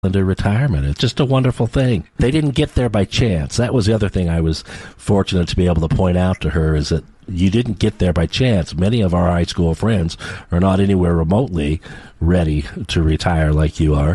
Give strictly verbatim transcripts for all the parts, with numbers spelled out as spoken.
into retirement. It's just a wonderful thing. They didn't get there by chance. That was the other thing I was fortunate to be able to point out to her, is that you didn't get there by chance. Many of our high school friends are not anywhere remotely ready to retire like you are.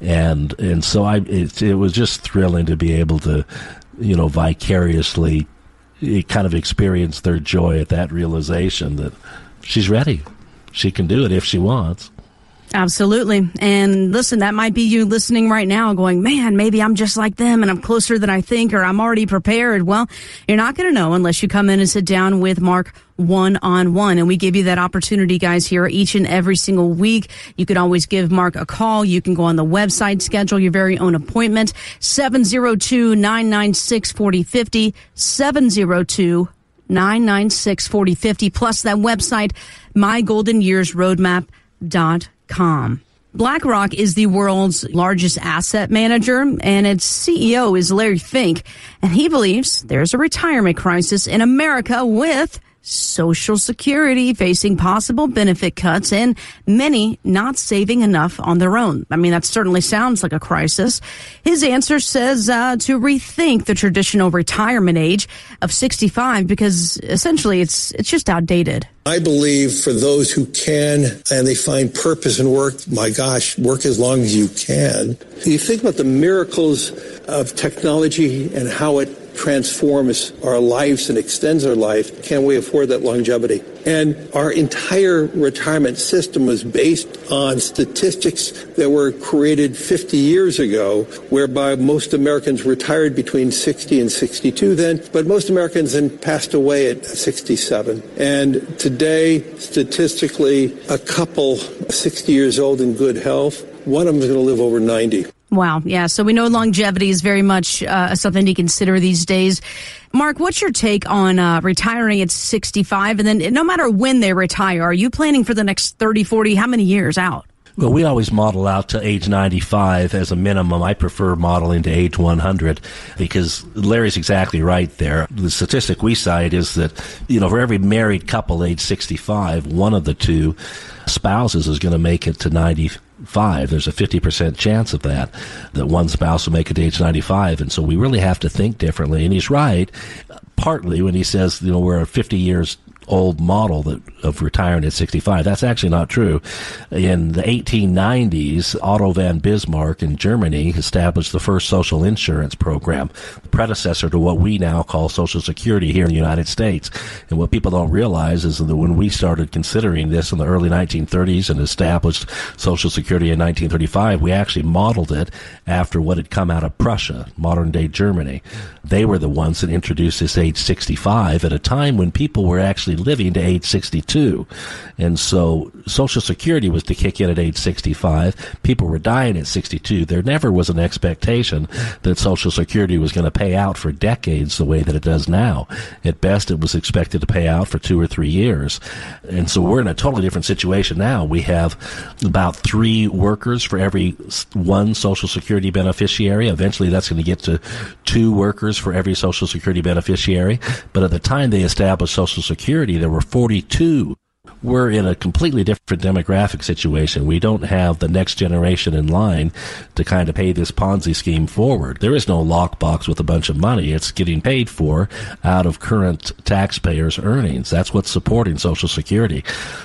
And and so I it, it was just thrilling to be able to, you know, vicariously kind of experience their joy at that realization that she's ready. She can do it if she wants. Absolutely. And listen, that might be you listening right now going, man, maybe I'm just like them and I'm closer than I think, or I'm already prepared. Well, you're not going to know unless you come in and sit down with Mark one-on-one. And we give you that opportunity, guys, here each and every single week. You can always give Mark a call. You can go on the website, schedule your very own appointment, seven oh two, nine nine six, four oh five oh, seven oh two, nine nine six, four oh five oh, plus that website, my golden years roadmap dot com. Com. BlackRock is the world's largest asset manager, and its C E O is Larry Fink, and he believes there's a retirement crisis in America with Social Security facing possible benefit cuts and many not saving enough on their own. I mean, that certainly sounds like a crisis. His answer says uh, to rethink the traditional retirement age of sixty-five because essentially it's it's just outdated. I believe for those who can and they find purpose in work, my gosh, work as long as you can. You think about the miracles of technology and how it transforms our lives and extends our life. Can we afford that longevity? And our entire retirement system was based on statistics that were created fifty years ago, whereby most Americans retired between sixty and sixty-two then, but most Americans then passed away at sixty-seven. And today, statistically, a couple sixty years old in good health, one of them is going to live over ninety. Wow. Yeah. So we know longevity is very much uh, something to consider these days. Mark, what's your take on uh, retiring at sixty-five? And then no matter when they retire, are you planning for the next thirty, forty, how many years out? Well, we always model out to age ninety-five as a minimum. I prefer modeling to age one hundred because Larry's exactly right there. The statistic we cite is that, you know, for every married couple age sixty-five, one of the two spouses is going to make it to ninety-five. There's a fifty percent chance of that, that one spouse will make it to age ninety-five. And so we really have to think differently. And he's right, partly when he says, you know, we're fifty years old model that of retiring at sixty-five. That's actually not true. In the eighteen nineties, Otto von Bismarck in Germany established the first social insurance program, the predecessor to what we now call Social Security here in the United States. And what people don't realize is that when we started considering this in the early nineteen thirties and established Social Security in nineteen thirty-five, we actually modeled it after what had come out of Prussia, modern-day Germany. They were the ones that introduced this age sixty-five at a time when people were actually living to age sixty-two. And so Social Security was to kick in at age sixty-five. People were dying at sixty-two. There never was an expectation that Social Security was going to pay out for decades the way that it does now. At best, it was expected to pay out for two or three years. And so we're in a totally different situation now. We have about three workers for every one Social Security beneficiary. Eventually, that's going to get to two workers for every Social Security beneficiary. But at the time they established Social Security, there were forty-two. We're in a completely different demographic situation. We don't have the next generation in line to kind of pay this Ponzi scheme forward. There is no lockbox with a bunch of money. It's getting paid for out of current taxpayers' earnings. That's what's supporting Social Security.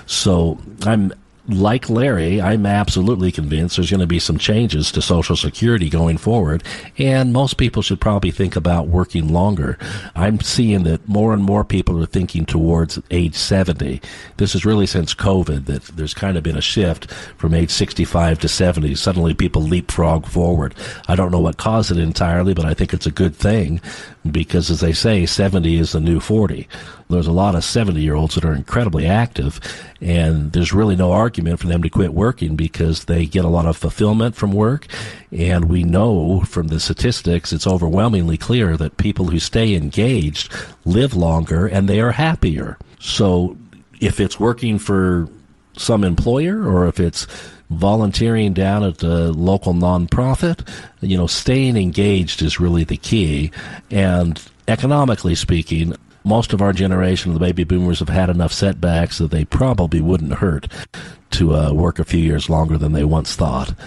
So I'm like Larry, I'm absolutely convinced there's going to be some changes to Social Security going forward, and most people should probably think about working longer. I'm seeing that more and more people are thinking towards age seventy. This is really since COVID that there's kind of been a shift from age sixty-five to seventy. Suddenly people leapfrog forward. I don't know what caused it entirely, but I think it's a good thing because, as they say, seventy is the new forty. There's a lot of seventy-year-olds that are incredibly active, and there's really no argument for them to quit working because they get a lot of fulfillment from work. And we know from the statistics, it's overwhelmingly clear that people who stay engaged live longer and they are happier. So if it's working for some employer or if it's volunteering down at a local nonprofit, you know, staying engaged is really the key. And economically speaking, most of our generation of the baby boomers have had enough setbacks that they probably wouldn't hurt to uh, work a few years longer than they once thought.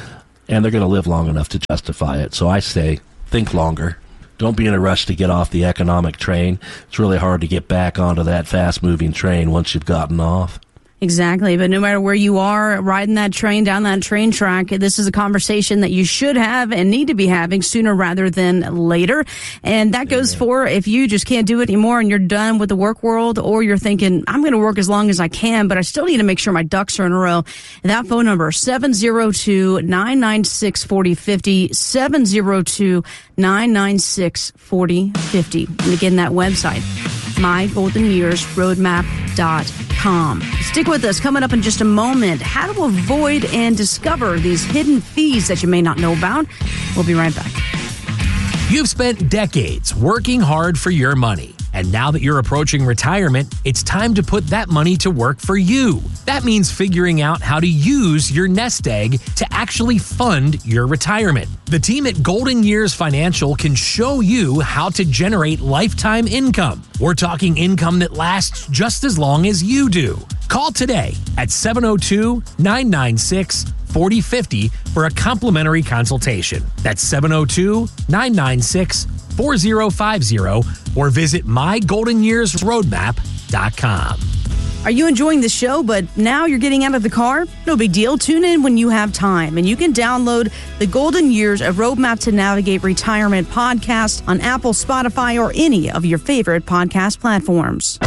and they're going to live long enough to justify it. So I say, think longer. Don't be in a rush to get off the economic train. It's really hard to get back onto that fast-moving train once you've gotten off. Exactly. But no matter where you are riding that train down that train track, this is a conversation that you should have and need to be having sooner rather than later. And that goes Amen. For if you just can't do it anymore and you're done with the work world, or you're thinking, I'm going to work as long as I can, but I still need to make sure my ducks are in a row. And that phone number, seven oh two, nine nine six, four oh five oh, seven oh two, nine nine six, four oh five oh. And again, that website, my golden years roadmap dot com. Stick with us. Coming up in just a moment, how to avoid and discover these hidden fees that you may not know about. We'll be right back. You've spent decades working hard for your money. And now that you're approaching retirement, it's time to put that money to work for you. That means figuring out how to use your nest egg to actually fund your retirement. The team at Golden Years Financial can show you how to generate lifetime income. We're talking income that lasts just as long as you do. Call today at seven oh two, nine nine six, four oh five oh for a complimentary consultation. That's seven oh two, nine nine six, four oh five oh or visit my golden years roadmap dot com. Are you enjoying the show, but now you're getting out of the car? No big deal. Tune in when you have time, and you can download the Golden Years, a Roadmap to Navigate Retirement podcast on Apple, Spotify, or any of your favorite podcast platforms.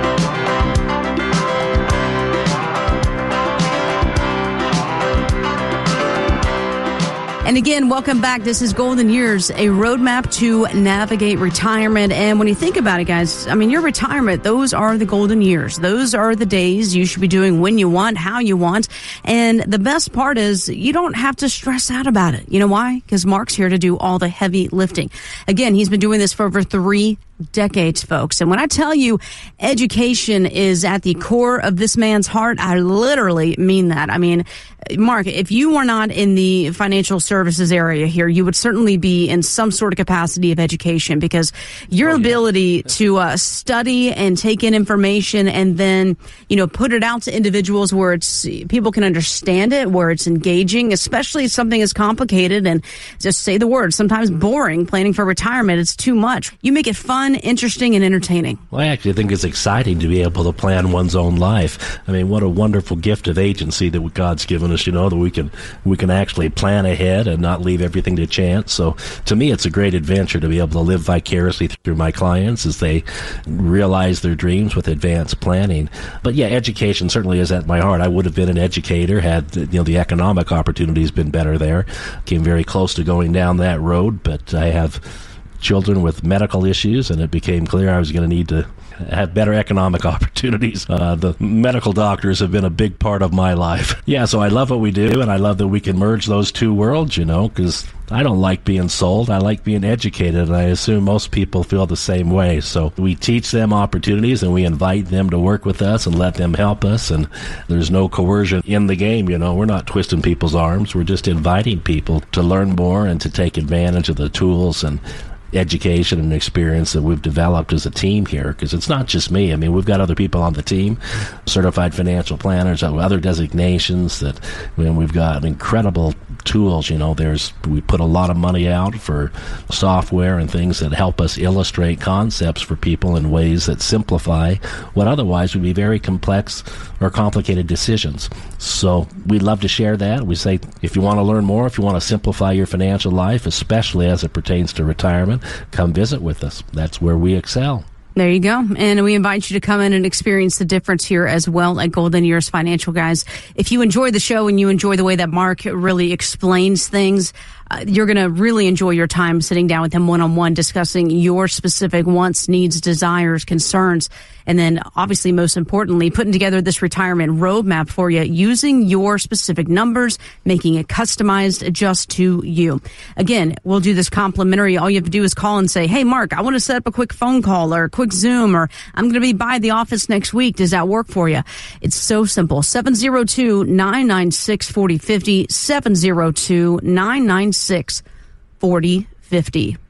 And again, welcome back. This is Golden Years, a roadmap to navigate retirement. And when you think about it, guys, I mean, your retirement, those are the golden years. Those are the days you should be doing when you want, how you want. And the best part is you don't have to stress out about it. You know why? Because Mark's here to do all the heavy lifting. Again, he's been doing this for over three decades, folks. And when I tell you education is at the core of this man's heart, I literally mean that. I mean, Mark, if you were not in the financial services area here, you would certainly be in some sort of capacity of education, because your oh, ability yeah. to uh, study and take in information and then, you know, put it out to individuals where it's people can understand it, where it's engaging, especially something as complicated and just say the word, sometimes boring, planning for retirement. It's too much. You make it fun, interesting, and entertaining. Well, I actually think it's exciting to be able to plan one's own life. I mean, what a wonderful gift of agency that God's given us, you know, that we can we can actually plan ahead and not leave everything to chance. So to me, it's a great adventure to be able to live vicariously through my clients as they realize their dreams with advanced planning. But yeah, education certainly is at my heart. I would have been an educator had, you know, the economic opportunities been better there. Came very close to going down that road, but I have children with medical issues, and it became clear I was going to need to have better economic opportunities. Uh, the medical doctors have been a big part of my life. Yeah, so I love what we do, and I love that we can merge those two worlds, you know, because I don't like being sold. I like being educated, and I assume most people feel the same way. So we teach them opportunities, and we invite them to work with us and let them help us, and there's no coercion in the game, you know. We're not twisting people's arms. We're just inviting people to learn more and to take advantage of the tools and education and experience that we've developed as a team here, because it's not just me. I mean, we've got other people on the team, certified financial planners, other designations that, I mean, we've got incredible tools. You know, there's we put a lot of money out for software and things that help us illustrate concepts for people in ways that simplify what otherwise would be very complex or complicated decisions. So we'd love to share that. We say, if you want to learn more, if you want to simplify your financial life, especially as it pertains to retirement, come visit with us. That's where we excel. There you go. And we invite you to come in and experience the difference here as well at Golden Years Financial, guys. If you enjoy the show and you enjoy the way that Mark really explains things, uh, you're going to really enjoy your time sitting down with him one-on-one, discussing your specific wants, needs, desires, concerns, and then obviously most importantly, putting together this retirement roadmap for you using your specific numbers, making it customized just to you. Again, we'll do this complimentary. All you have to do is call and say, hey, Mark, I want to set up a quick phone call or a quick Zoom, or I'm going to be by the office next week. Does that work for you? It's so simple. seven oh two, nine nine six, four oh five oh, seven oh two, nine nine six, four oh five oh.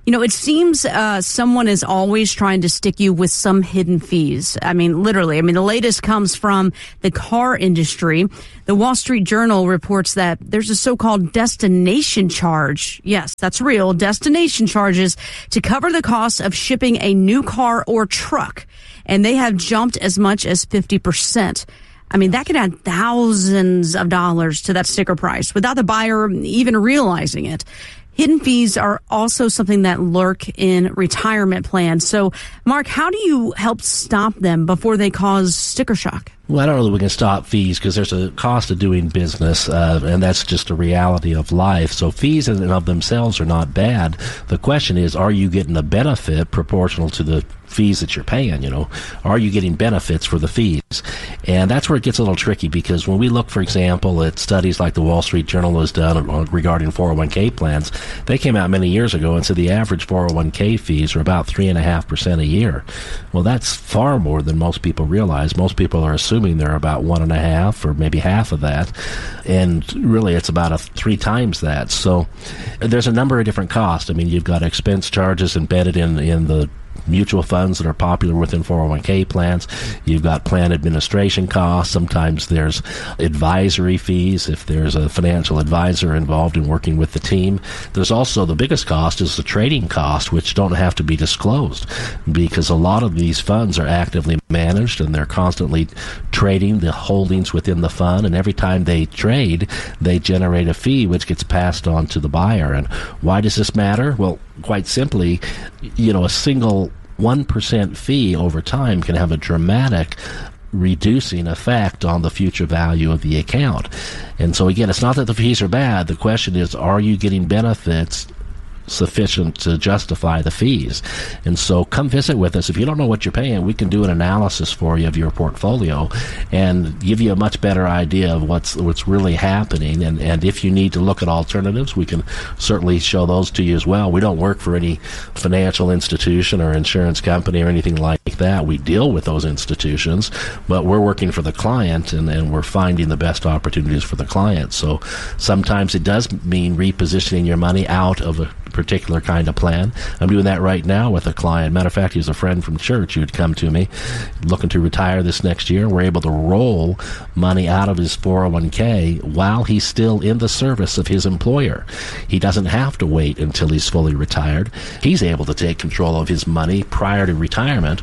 You know, it seems uh, someone is always trying to stick you with some hidden fees. I mean, literally. I mean, the latest comes from the car industry. The Wall Street Journal reports that there's a so-called destination charge. Yes, that's real. Destination charges to cover the cost of shipping a new car or truck. And they have jumped as much as fifty percent. I mean, that could add thousands of dollars to that sticker price without the buyer even realizing it. Hidden fees are also something that lurk in retirement plans. So, Mark, how do you help stop them before they cause sticker shock? Well, I don't know that we can stop fees because there's a cost of doing business, uh, and that's just a reality of life. So fees in and of themselves are not bad. The question is, are you getting a benefit proportional to the fees that you're paying? You know, are you getting benefits for the fees? And that's where it gets a little tricky, because when we look, for example, at studies like the Wall Street Journal has done regarding four oh one k plans, they came out many years ago and said the average four oh one k fees are about three and a half percent a year. Well, that's far more than most people realize. Most people are assuming they're about one and a half or maybe half of that, and really it's about a three times that. So there's a number of different costs. I mean, you've got expense charges embedded in in the mutual funds that are popular within four oh one k plans. You've got plan administration costs. Sometimes there's advisory fees if there's a financial advisor involved in working with the team. There's also the biggest cost is the trading cost, which don't have to be disclosed, because a lot of these funds are actively managed and they're constantly trading the holdings within the fund, and every time they trade, they generate a fee which gets passed on to the buyer. And why does this matter? Well, quite simply, you know, a single one percent fee over time can have a dramatic reducing effect on the future value of the account. And so again, it's not that the fees are bad. The question is, are you getting benefits sufficient to justify the fees? And so come visit with us. If you don't know what you're paying, we can do an analysis for you of your portfolio and give you a much better idea of what's what's really happening. And, and if you need to look at alternatives, we can certainly show those to you as well. We don't work for any financial institution or insurance company or anything like that. We deal with those institutions, but we're working for the client, and, and we're finding the best opportunities for the client. So sometimes it does mean repositioning your money out of a particular kind of plan. I'm doing that right now with a client. Matter of fact, he's a friend from church who'd come to me looking to retire this next year. We're able to roll money out of his four oh one k while he's still in the service of his employer. He doesn't have to wait until he's fully retired. He's able to take control of his money prior to retirement,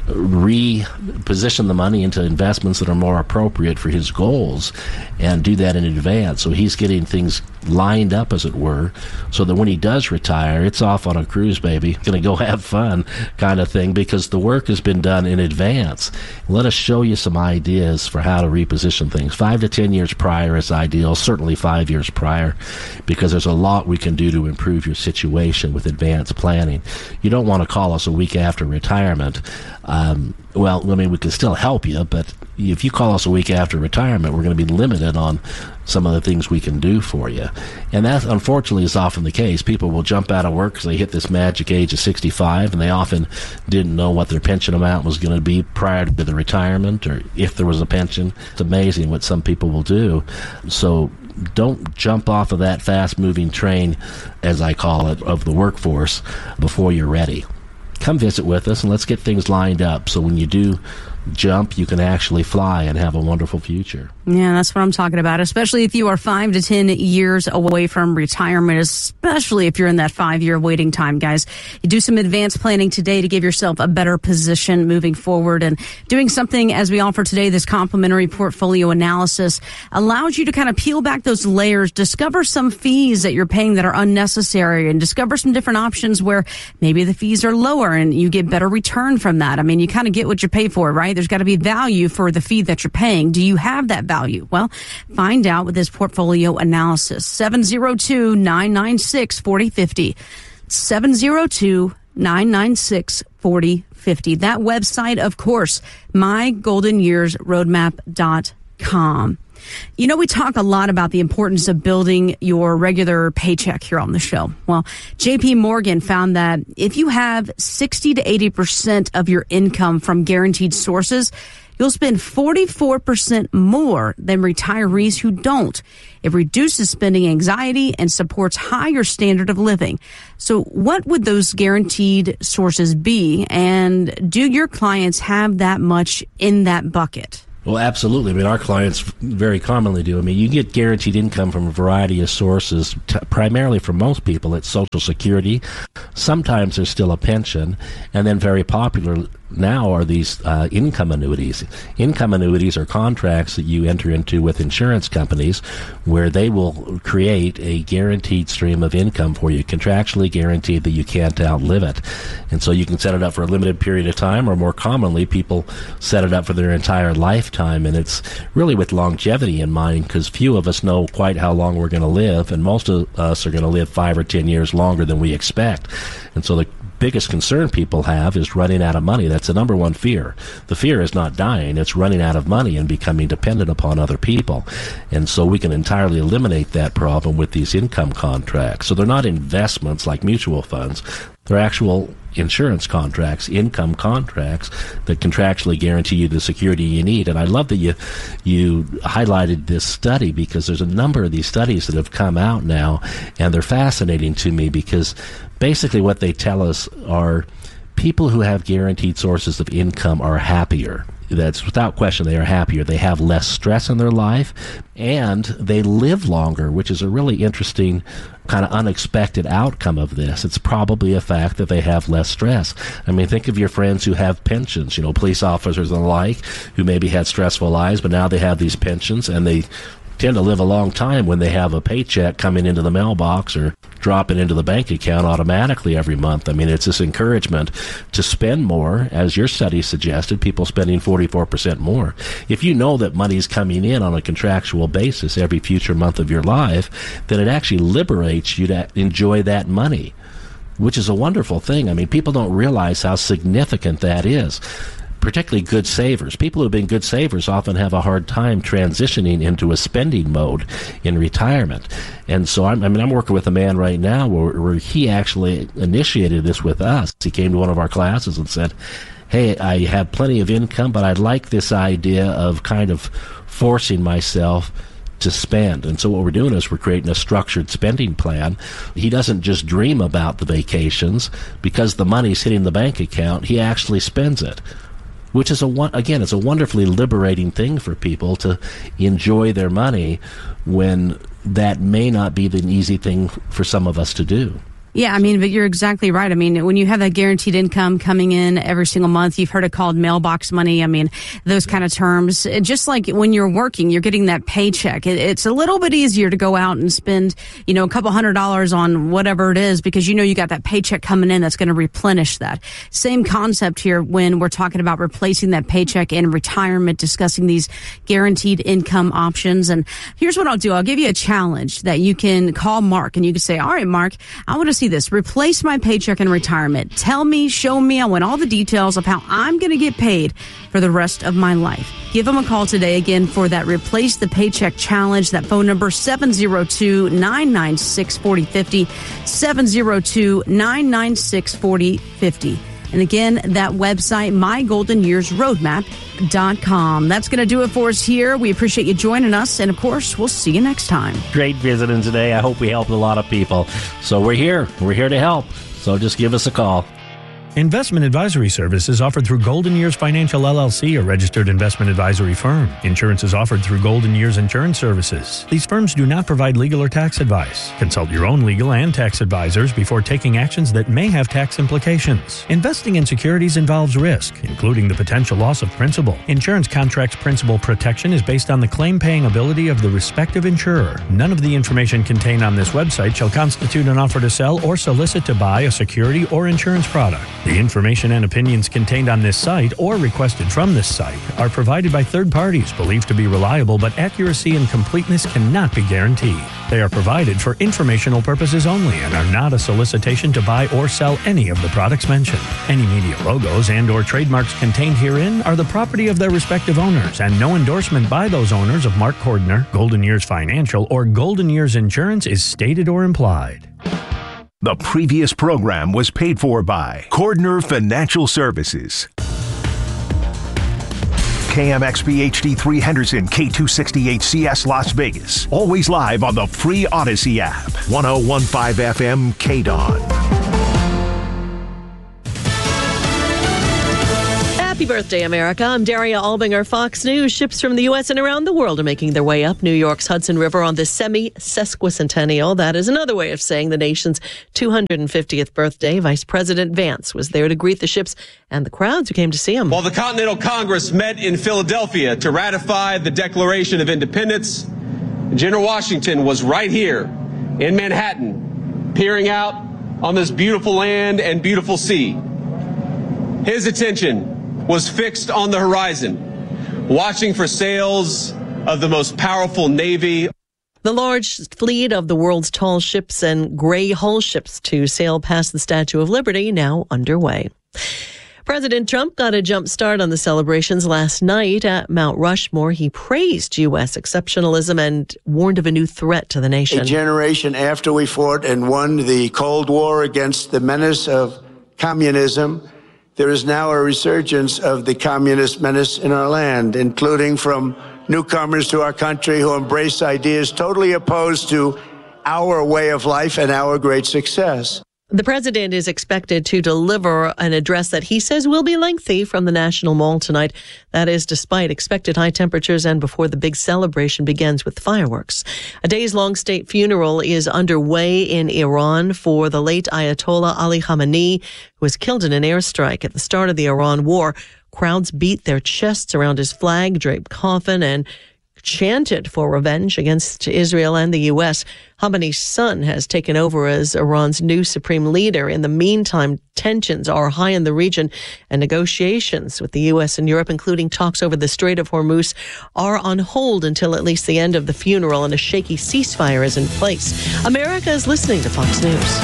reposition the money into investments that are more appropriate for his goals, and do that in advance. So he's getting things lined up, as it were, so that when he does retire, it's off on a cruise, baby, gonna go have fun kind of thing, because the work has been done in advance. Let us show you some ideas for how to reposition things. Five to ten years prior is ideal, certainly five years prior, because there's a lot we can do to improve your situation with advanced planning. You don't want to call us a week after retirement. Um, well, I mean, we can still help you, but if you call us a week after retirement, we're going to be limited on some of the things we can do for you. And that, unfortunately, is often the case. People will jump out of work because they hit this magic age of sixty-five, and they often didn't know what their pension amount was going to be prior to the retirement, or if there was a pension. It's amazing what some people will do. So don't jump off of that fast-moving train, as I call it, of the workforce before you're ready. Come visit with us, and let's get things lined up so when you do jump, you can actually fly and have a wonderful future. Yeah, that's what I'm talking about, especially if you are five to ten years away from retirement, especially if you're in that five-year waiting time, guys. You do some advanced planning today to give yourself a better position moving forward, and doing something as we offer today, this complimentary portfolio analysis, allows you to kind of peel back those layers, discover some fees that you're paying that are unnecessary, and discover some different options where maybe the fees are lower and you get better return from that. I mean, you kind of get what you pay for, right? There's got to be value for the fee that you're paying. Do you have that value? Well, find out with this portfolio analysis. seven oh two, nine nine six, four oh five oh. seven oh two, nine nine six, four oh five oh. That website, of course, my golden years roadmap dot com. You know, we talk a lot about the importance of building your regular paycheck here on the show. Well, J P Morgan found that if you have sixty to eighty percent of your income from guaranteed sources, you'll spend forty-four percent more than retirees who don't. It reduces spending anxiety and supports higher standard of living. So what would those guaranteed sources be? And do your clients have that much in that bucket? Well, absolutely. I mean, our clients very commonly do. I mean, you get guaranteed income from a variety of sources. T- primarily for most people, it's Social Security. Sometimes there's still a pension. And then very popular now are these uh, income annuities. Income annuities are contracts that you enter into with insurance companies where they will create a guaranteed stream of income for you, contractually guaranteed that you can't outlive it. And so you can set it up for a limited period of time, or more commonly, people set it up for their entire lifetime. And it's really with longevity in mind, because few of us know quite how long we're going to live, and most of us are going to live five or ten years longer than we expect. And so the biggest concern people have is running out of money. That's the number one fear. The fear is not dying, it's running out of money and becoming dependent upon other people. And so we can entirely eliminate that problem with these income contracts. So they're not investments like mutual funds. They're actual insurance contracts, income contracts that contractually guarantee you the security you need. And I love that you you highlighted this study, because there's a number of these studies that have come out now, and they're fascinating to me, because basically what they tell us are people who have guaranteed sources of income are happier. That's without question, they are happier. They have less stress in their life, and they live longer, which is a really interesting kind of unexpected outcome of this. It's probably a fact that they have less stress. I mean, think of your friends who have pensions, you know, police officers and the like, who maybe had stressful lives, but now they have these pensions, and they tend to live a long time when they have a paycheck coming into the mailbox or dropping into the bank account automatically every month. I mean, it's this encouragement to spend more, as your study suggested, people spending forty-four percent more. If you know that money's coming in on a contractual basis every future month of your life, then it actually liberates you to enjoy that money, which is a wonderful thing. I mean, people don't realize how significant that is. Particularly good savers. People who have been good savers often have a hard time transitioning into a spending mode in retirement. And so, I'm, I mean, I'm working with a man right now where, where he actually initiated this with us. He came to one of our classes and said, hey, I have plenty of income, but I'd like this idea of kind of forcing myself to spend. And so what we're doing is we're creating a structured spending plan. He doesn't just dream about the vacations. Because the money's hitting the bank account, he actually spends it, which is, a one, again, it's a wonderfully liberating thing for people to enjoy their money when that may not be the easy thing for some of us to do. Yeah, I mean, but you're exactly right. I mean, when you have that guaranteed income coming in every single month, you've heard it called mailbox money. I mean, those kind of terms. Just like when you're working, you're getting that paycheck. It, it's a little bit easier to go out and spend, you know, a couple hundred dollars on whatever it is, because you know you got that paycheck coming in that's going to replenish that. Same concept here when we're talking about replacing that paycheck in retirement, discussing these guaranteed income options. And here's what I'll do. I'll give you a challenge that you can call Mark, and you can say, all right, Mark, I want to see this. Replace my paycheck in retirement. Tell me, show me. I want all the details of how I'm going to get paid for the rest of my life. Give them a call today again for that Replace the Paycheck Challenge. That phone number, seven oh two, nine nine six, four oh five oh, seven oh two, nine nine six, four oh five oh. And again, that website, my golden years roadmap dot com. That's going to do it for us here. We appreciate you joining us. And, of course, we'll see you next time. Great visiting today. I hope we helped a lot of people. So we're here. We're here to help. So just give us a call. Investment advisory services offered through Golden Years Financial L L C, a registered investment advisory firm. Insurance is offered through Golden Years Insurance Services. These firms do not provide legal or tax advice. Consult your own legal and tax advisors before taking actions that may have tax implications. Investing in securities involves risk, including the potential loss of principal. Insurance contracts principal protection is based on the claim-paying ability of the respective insurer. None of the information contained on this website shall constitute an offer to sell or solicit to buy a security or insurance product. The information and opinions contained on this site or requested from this site are provided by third parties believed to be reliable, but accuracy and completeness cannot be guaranteed. They are provided for informational purposes only and are not a solicitation to buy or sell any of the products mentioned. Any media logos and or trademarks contained herein are the property of their respective owners, and no endorsement by those owners of Mark Cordner, Golden Years Financial, or Golden Years Insurance is stated or implied. The previous program was paid for by Cordner Financial Services. K M X B H D three Henderson, K two sixty H C S Las Vegas. Always live on the free Odyssey app. one oh one point five F M K D O N. Happy birthday, America. I'm Daria Albinger, Fox News. Ships from the U S and around the world are making their way up New York's Hudson River on the semi-sesquicentennial. That is another way of saying the nation's two hundred fiftieth birthday. Vice President Vance was there to greet the ships and the crowds who came to see him. While the Continental Congress met in Philadelphia to ratify the Declaration of Independence, General Washington was right here in Manhattan, peering out on this beautiful land and beautiful sea. His attention was fixed on the horizon, watching for sails of the most powerful navy. The large fleet of the world's tall ships and gray hull ships to sail past the Statue of Liberty now underway. President Trump got a jump start on the celebrations last night at Mount Rushmore. He praised U S exceptionalism and warned of a new threat to the nation. A generation after we fought and won the Cold War against the menace of communism, there is now a resurgence of the communist menace in our land, including from newcomers to our country who embrace ideas totally opposed to our way of life and our great success. The president is expected to deliver an address that he says will be lengthy from the National Mall tonight. That is despite expected high temperatures and before the big celebration begins with fireworks. A days-long state funeral is underway in Iran for the late Ayatollah Ali Khamenei, who was killed in an airstrike at the start of the Iran war. Crowds beat their chests around his flag-draped coffin and chanted for revenge against Israel and the U S. Khamenei's son has taken over as Iran's new supreme leader. In the meantime, tensions are high in the region, and negotiations with the U S and Europe, including talks over the Strait of Hormuz, are on hold until at least the end of the funeral, and a shaky ceasefire is in place. America is listening to Fox News.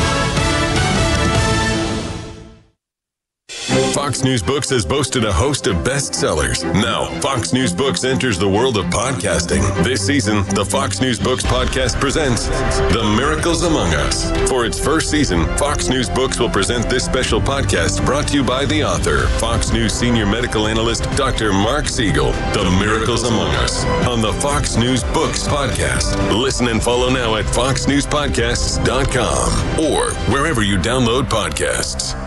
Fox News Books has boasted a host of bestsellers. Now, Fox News Books enters the world of podcasting. This season, the Fox News Books podcast presents The Miracles Among Us. For its first season, Fox News Books will present this special podcast brought to you by the author, Fox News senior medical analyst, Doctor Mark Siegel. The Miracles Among Us on the Fox News Books podcast. Listen and follow now at fox news podcasts dot com or wherever you download podcasts.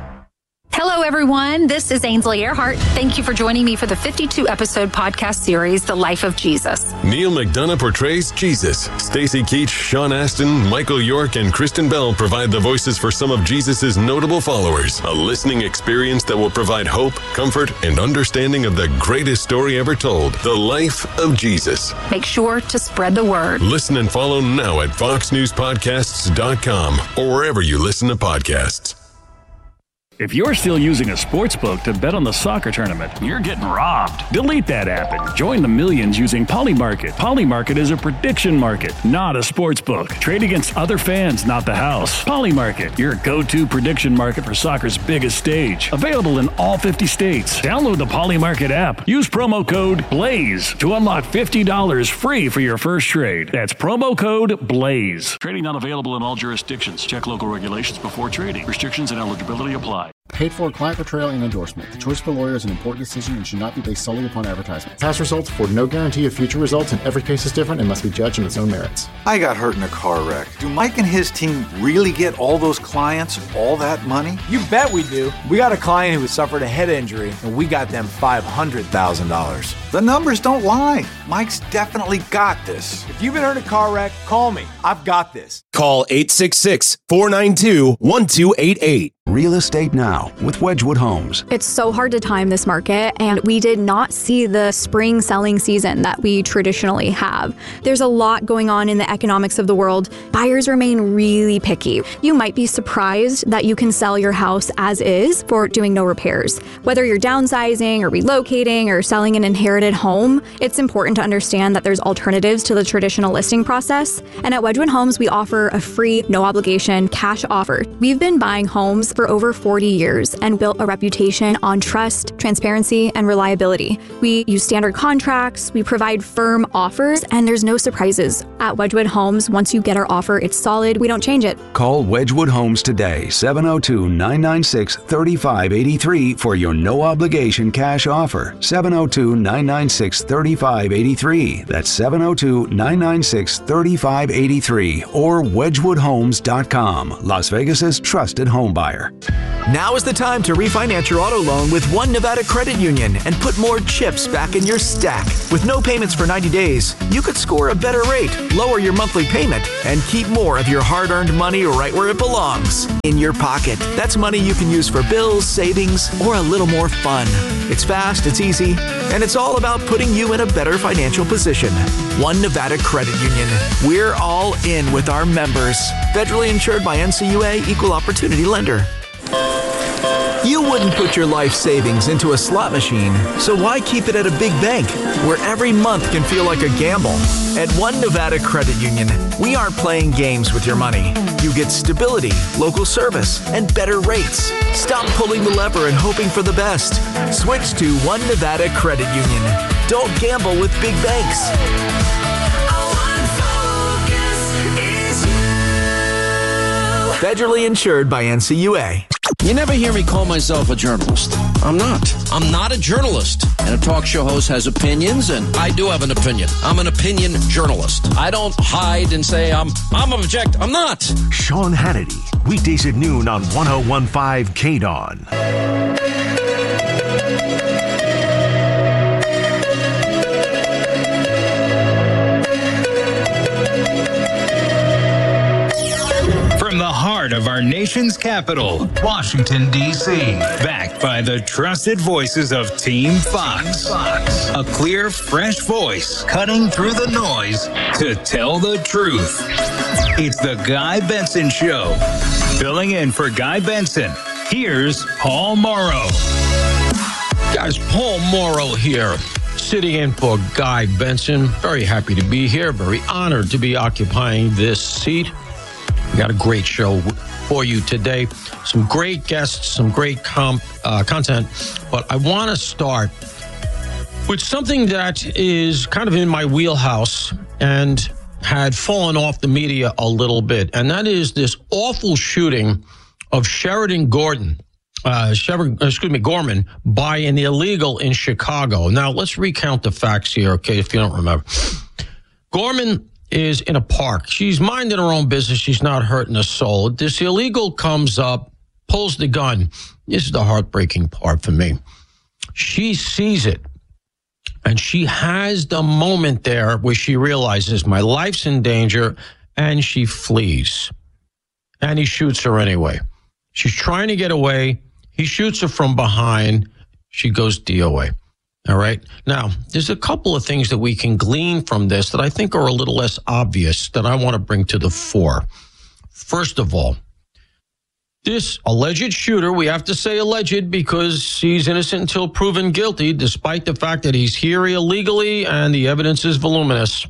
Hello, everyone. This is Ainsley Earhart. Thank you for joining me for the fifty-two episode podcast series, The Life of Jesus. Neil McDonough portrays Jesus. Stacy Keach, Sean Astin, Michael York, and Kristen Bell provide the voices for some of Jesus' notable followers. A listening experience that will provide hope, comfort, and understanding of the greatest story ever told, the life of Jesus. Make sure to spread the word. Listen and follow now at fox news podcasts dot com or wherever you listen to podcasts. If you're still using a sports book to bet on the soccer tournament, you're getting robbed. Delete that app and join the millions using Polymarket. Polymarket is a prediction market, not a sports book. Trade against other fans, not the house. Polymarket, your go-to prediction market for soccer's biggest stage. Available in all fifty states. Download the Polymarket app. Use promo code BLAZE to unlock fifty dollars free for your first trade. That's promo code BLAZE. Trading not available in all jurisdictions. Check local regulations before trading. Restrictions and eligibility apply. Paid for client portrayal and endorsement. The choice of the lawyer is an important decision and should not be based solely upon advertisement. Past results afford no guarantee of future results, and every case is different and must be judged on its own merits. I got hurt in a car wreck. Do Mike and his team really get all those clients all that money? You bet we do. We got a client who suffered a head injury, and we got them five hundred thousand dollars. The numbers don't lie. Mike's definitely got this. If you've been hurt in a car wreck, call me. I've got this. Call eight six six, four nine two, one two eight eight. Real Estate Now with Wedgwood Homes. It's so hard to time this market, and we did not see the spring selling season that we traditionally have. There's a lot going on in the economics of the world. Buyers remain really picky. You might be surprised that you can sell your house as is for doing no repairs. Whether you're downsizing or relocating or selling an inherited home, it's important to understand that there's alternatives to the traditional listing process. And at Wedgwood Homes, we offer a free, no obligation cash offer. We've been buying homes Homes for over forty years and built a reputation on trust, transparency, and reliability. We use standard contracts, we provide firm offers, and there's no surprises. At Wedgwood Homes, once you get our offer, it's solid. We don't change it. Call Wedgwood Homes today, seven oh two, nine nine six, three five eight three for your no-obligation cash offer. seven oh two, nine nine six, three five eight three. That's seven oh two, nine nine six, three five eight three or wedgwood homes dot com, Las Vegas's trusted home buyer. Now is the time to refinance your auto loan with One Nevada Credit Union and put more chips back in your stack. With no payments for ninety days, you could score a better rate, lower your monthly payment, and keep more of your hard-earned money right where it belongs, in your pocket. That's money you can use for bills, savings, or a little more fun. It's fast, it's easy, and it's all about putting you in a better financial position. One Nevada Credit Union. We're all in with our members. Federally insured by N C U A, Equal Opportunity Lender. You wouldn't put your life savings into a slot machine, so why keep it at a big bank where every month can feel like a gamble? At One Nevada Credit Union, we aren't playing games with your money. You get stability, local service, and better rates. Stop pulling the lever and hoping for the best. Switch to One Nevada Credit Union. Don't gamble with big banks. Federally insured by N C U A. You never hear me call myself a journalist. I'm not. I'm not a journalist. And a talk show host has opinions, and I do have an opinion. I'm an opinion journalist. I don't hide and say I'm I'm object. I'm not. Sean Hannity, weekdays at noon on one oh one point five K D O N. From the heart of our nation's capital, Washington, D C, backed by the trusted voices of Team Fox. Fox. A clear, fresh voice cutting through the noise to tell the truth. It's the Guy Benson Show. Filling in for Guy Benson, here's Paul Morrow. Guys, Paul Morrow here, sitting in for Guy Benson. Very happy to be here, very honored to be occupying this seat. We got a great show for you today. Some great guests, some great comp, uh, content. But I want to start with something that is kind of in my wheelhouse and had fallen off the media a little bit. And that is this awful shooting of Sheridan Gordon, uh, Sheridan, excuse me, Gorman, by an illegal in Chicago. Now, let's recount the facts here, okay, if you don't remember. Gorman is in a park. She's minding her own business. She's not hurting a soul. This illegal comes up, pulls the gun. This is the heartbreaking part for me. She sees it, and she has the moment there where she realizes my life's in danger, and she flees. And he shoots her anyway. She's trying to get away. He shoots her from behind. She goes D O A. All right. Now, there's a couple of things that we can glean from this that I think are a little less obvious that I want to bring to the fore. First of all, this alleged shooter, we have to say alleged because he's innocent until proven guilty, despite the fact that he's here illegally and the evidence is voluminous.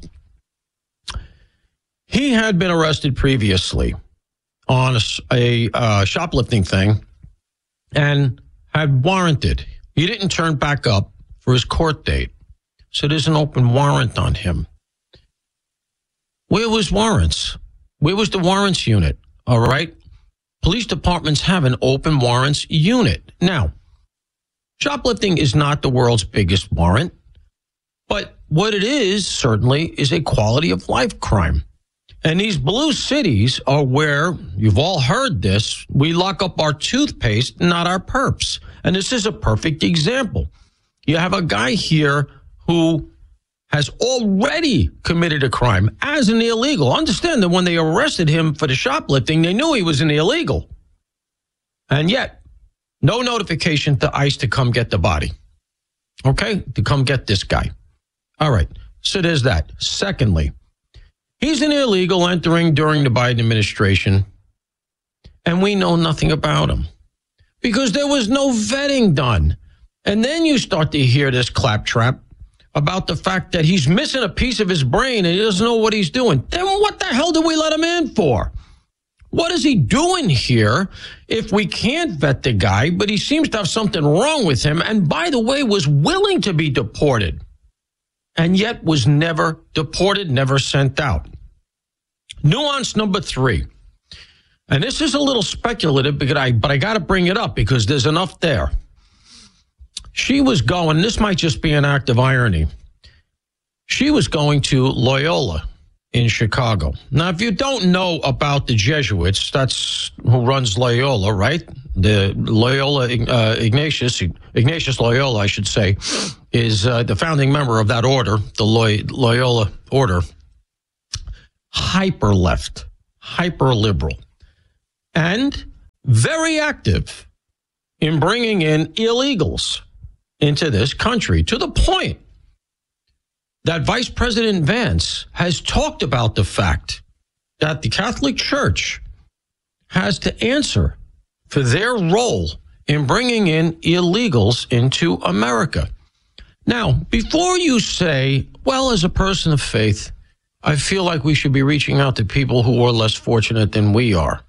He had been arrested previously on a, a uh, shoplifting thing and had warranted. He didn't turn back up for his court date. So there's an open warrant on him. Where was warrants? Where was the warrants unit? All right. Police departments have an open warrants unit. Now, shoplifting is not the world's biggest warrant, but what it is certainly is a quality of life crime. And these blue cities are where, you've all heard this, we lock up our toothpaste, not our perps. And this is a perfect example. You have a guy here who has already committed a crime as an illegal. Understand that when they arrested him for the shoplifting, they knew he was an illegal. And yet, no notification to ICE to come get the body. Okay? To come get this guy. All right. So there's that. Secondly, he's an illegal entering during the Biden administration, and we know nothing about him because there was no vetting done. And then you start to hear this claptrap about the fact that he's missing a piece of his brain and he doesn't know what he's doing. Then what the hell did we let him in for? What is he doing here if we can't vet the guy, but he seems to have something wrong with him, and by the way, was willing to be deported, and yet was never deported, never sent out. Nuance number three, and this is a little speculative, but I, but I got to bring it up because there's enough there. She was going, this might just be an act of irony, she was going to Loyola in Chicago. Now, if you don't know about the Jesuits, that's who runs Loyola, right? The Loyola, uh, Ignatius, Ignatius Loyola, I should say, is uh, the founding member of that order, the Loy- Loyola order. Hyper left, hyper liberal, and very active in bringing in illegals into this country, to the point that Vice President Vance has talked about the fact that the Catholic Church has to answer for their role in bringing in illegals into America. Now, before you say, well, as a person of faith, I feel like we should be reaching out to people who are less fortunate than we are,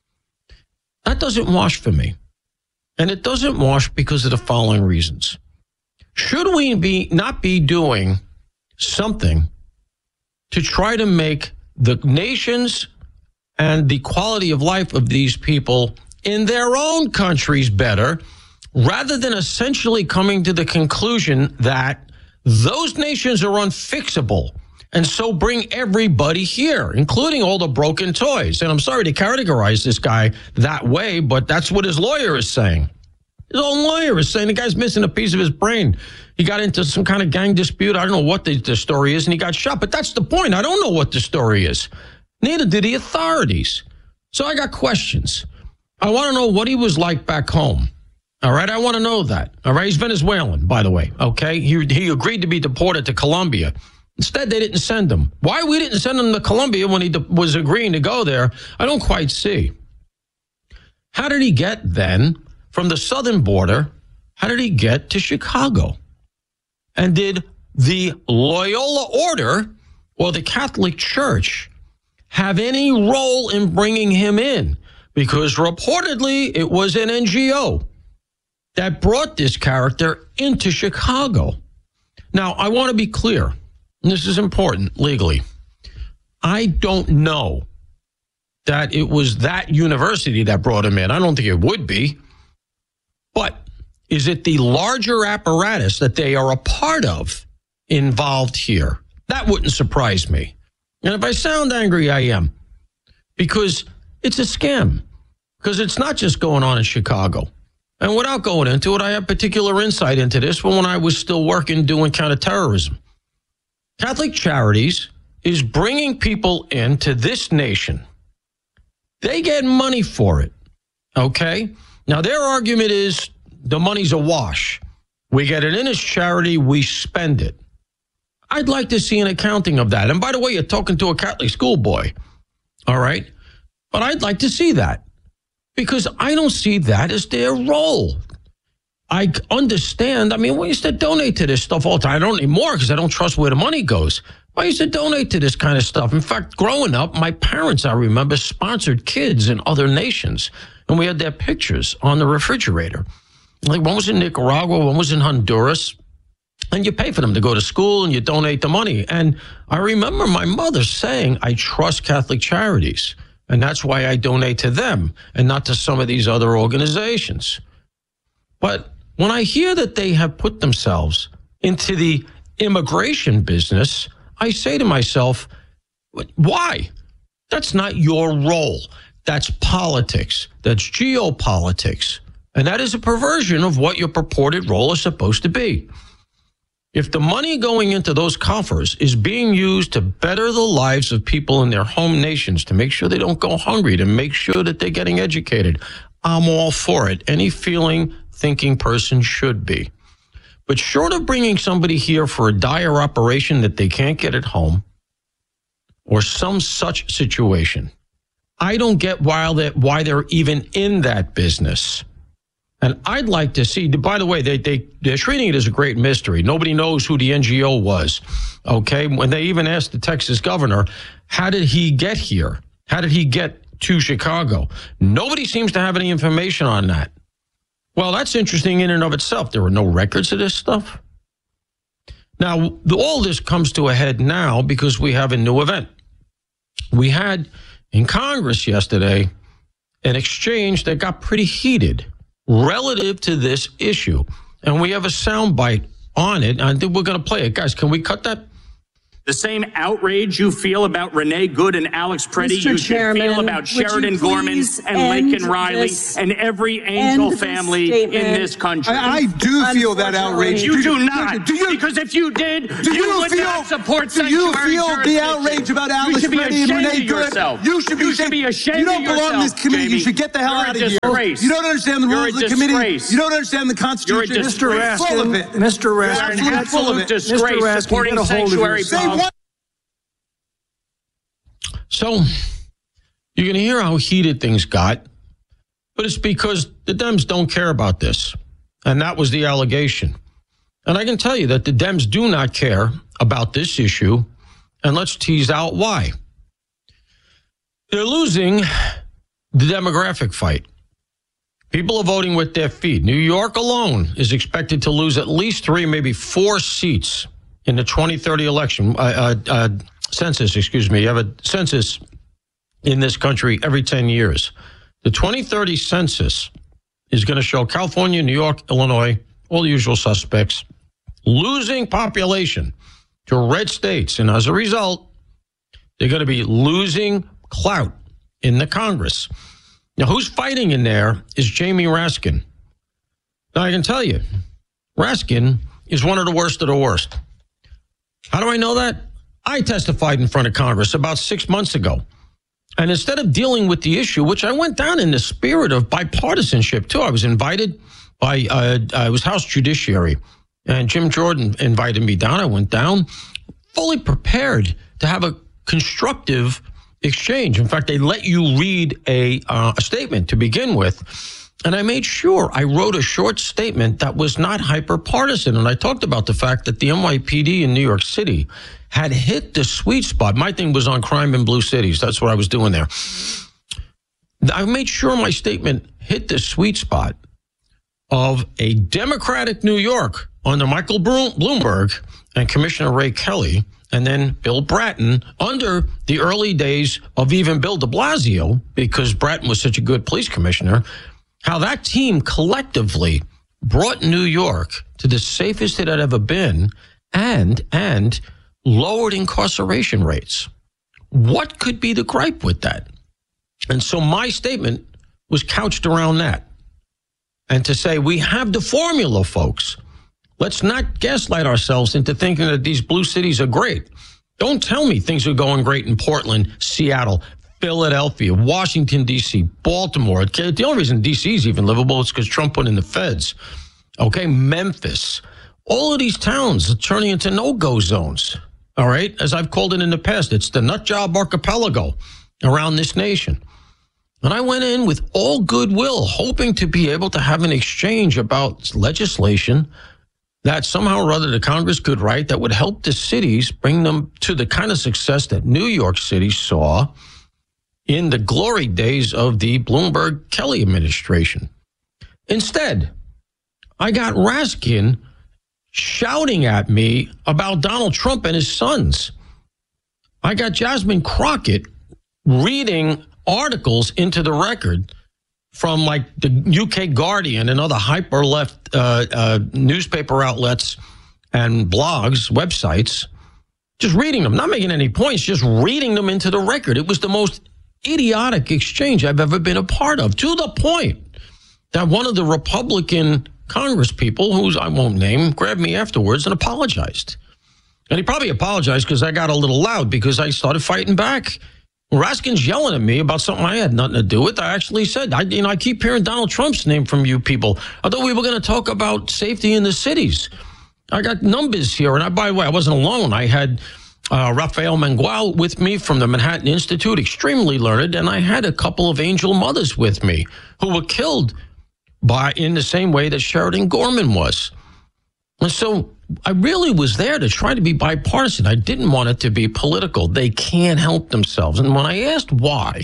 that doesn't wash for me. And it doesn't wash because of the following reasons. Should we be not be doing something to try to make the nations and the quality of life of these people in their own countries better, rather than essentially coming to the conclusion that those nations are unfixable, and so bring everybody here, including all the broken toys? And I'm sorry to categorize this guy that way, but that's what his lawyer is saying. His own lawyer is saying the guy's missing a piece of his brain. He got into some kind of gang dispute. I don't know what the, the story is, and he got shot. But that's the point. I don't know what the story is. Neither did the authorities. So I got questions. I want to know what he was like back home. All right? I want to know that. All right? He's Venezuelan, by the way. Okay? He, he agreed to be deported to Colombia. Instead, they didn't send him. Why we didn't send him to Colombia when he de- was agreeing to go there, I don't quite see. How did he get, then, from the southern border, how did he get to Chicago? And did the Loyola Order or the Catholic Church have any role in bringing him in? Because reportedly it was an N G O that brought this character into Chicago. Now, I want to be clear, and this is important legally. I don't know that it was that university that brought him in. I don't think it would be. But is it the larger apparatus that they are a part of involved here? That wouldn't surprise me. And if I sound angry, I am. Because it's a scam. Because it's not just going on in Chicago. And without going into it, I have particular insight into this when I was still working doing counterterrorism. Catholic Charities is bringing people into this nation. They get money for it. Okay? Now, their argument is the money's a wash. We get it in as charity, we spend it. I'd like to see an accounting of that. And by the way, you're talking to a Catholic schoolboy, all right? But I'd like to see that because I don't see that as their role. I understand. I mean, we used to donate to this stuff all the time. I don't anymore because I don't trust where the money goes. I used to donate to this kind of stuff. In fact, growing up, my parents, I remember, sponsored kids in other nations. And we had their pictures on the refrigerator. Like one was in Nicaragua, one was in Honduras. And you pay for them to go to school and you donate the money. And I remember my mother saying, I trust Catholic Charities. And that's why I donate to them and not to some of these other organizations. But when I hear that they have put themselves into the immigration business, I say to myself, why? That's not your role. That's politics. That's geopolitics. And that is a perversion of what your purported role is supposed to be. If the money going into those coffers is being used to better the lives of people in their home nations, to make sure they don't go hungry, to make sure that they're getting educated, I'm all for it. Any feeling, thinking person should be. But short of bringing somebody here for a dire operation that they can't get at home or some such situation, I don't get why they're, why they're even in that business. And I'd like to see, by the way, they, they, they're treating it as a great mystery. Nobody knows who the N G O was, okay? When they even asked the Texas governor, how did he get here? How did he get to Chicago. Nobody seems to have any information on that. Well, that's interesting in and of itself. There were no records of this stuff. Now, all this comes to a head now because we have a new event. We had in Congress yesterday an exchange that got pretty heated relative to this issue. And we have a soundbite on it. I think we're going to play it. Guys, can we cut that? The same outrage you feel about Renee Good and Alex Preddy, Mister you should Chairman, feel about Sheridan Gorman and Lincoln Riley and every Angel family in this country. I, I do feel that outrage. You do you, not. Do you, because if you did, do you, you would feel, not support Do you sanctuary feel the jurisdiction. outrage about Alex You should be Preddy and ashamed Renee of Good? yourself. You should be, you should be ashamed You don't of belong yourself, in this committee. Jamie. You should get the hell You're out a of here. disgrace. You don't understand the You're rules a of the committee. disgrace. You don't understand the Constitution. You're a Mister disgrace. Full of it. Mister You're Raskin, absolutely an full of absolute it. disgrace Mister Raskin, supporting get a hold of sanctuary yourself. policy. So you're going to hear how heated things got, but it's because the Dems don't care about this. And that was the allegation. And I can tell you that the Dems do not care about this issue. And let's tease out why. They're losing the demographic fight. People are voting with their feet. New York alone is expected to lose at least three, maybe four seats in the twenty thirty election, uh, uh, uh, census, excuse me. You have a census in this country every ten years. The twenty thirty census is going to show California, New York, Illinois, all the usual suspects, losing population to red states. And as a result, they're going to be losing clout in the Congress. Now, who's fighting in there is Jamie Raskin. Now, I can tell you, Raskin is one of the worst of the worst. How do I know that? I testified in front of Congress about six months ago. And instead of dealing with the issue, which I went down in the spirit of bipartisanship, too, I was invited by, uh, I was House Judiciary, and Jim Jordan invited me down. I went down fully prepared to have a constructive exchange. In fact, they let you read a, uh, a statement to begin with. And I made sure I wrote a short statement that was not hyper-partisan. And I talked about the fact that the N Y P D in New York City had hit the sweet spot. My thing was on crime in blue cities. That's what I was doing there. I made sure my statement hit the sweet spot of a Democratic New York under Michael Bloomberg and Commissioner Ray Kelly, and then Bill Bratton under the early days of even Bill de Blasio, because Bratton was such a good police commissioner, how that team collectively brought New York to the safest it had ever been and, and lowered incarceration rates. What could be the gripe with that? And so my statement was couched around that. And to say, we have the formula, folks. Let's not gaslight ourselves into thinking that these blue cities are great. Don't tell me things are going great in Portland, Seattle, Philadelphia, Washington, D C, Baltimore. The only reason D C is even livable is because Trump put in the feds. Okay, Memphis. All of these towns are turning into no-go zones. All right, as I've called it in the past, it's the nut job archipelago around this nation. And I went in with all goodwill, hoping to be able to have an exchange about legislation that somehow or other the Congress could write that would help the cities bring them to the kind of success that New York City saw in the glory days of the Bloomberg-Kelly administration. Instead, I got Raskin shouting at me about Donald Trump and his sons. I got Jasmine Crockett reading articles into the record from like the U K Guardian and other hyper-left uh, uh, newspaper outlets and blogs, websites, just reading them, not making any points, just reading them into the record. It was the most idiotic exchange I've ever been a part of, to the point that one of the Republican Congress people, whose I won't name, grabbed me afterwards and apologized. And he probably apologized because I got a little loud because I started fighting back. Raskin's yelling at me about something I had nothing to do with. I actually said, I, you know, I keep hearing Donald Trump's name from you people. I thought we were going to talk about safety in the cities. I got numbers here. And I, by the way, I wasn't alone. I had uh, Rafael Mangual with me from the Manhattan Institute, extremely learned. And I had a couple of angel mothers with me who were killed by in the same way that Sheridan Gorman was. And so I really was there to try to be bipartisan. I didn't want it to be political. They can't help themselves. And when I asked why,